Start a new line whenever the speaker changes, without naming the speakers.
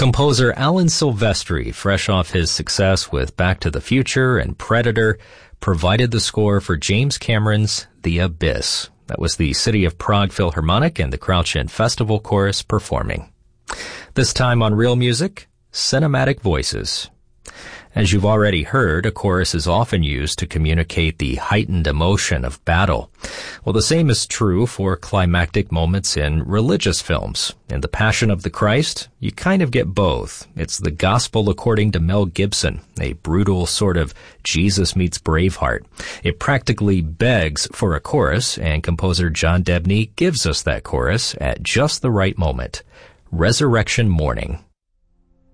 Composer Alan Silvestri, fresh off his success with Back to the Future and Predator, provided the score for James Cameron's The Abyss. That was the City of Prague Philharmonic and the Crouch Inn Festival Chorus performing. This time on Real Music, Cinematic Voices. As you've already heard, a chorus is often used to communicate the heightened emotion of battle. Well, the same is true for climactic moments in religious films. In The Passion of the Christ, you kind of get both. It's the gospel according to Mel Gibson, a brutal sort of Jesus meets Braveheart. It practically begs for a chorus, and composer John Debney gives us that chorus at just the right moment. Resurrection Morning.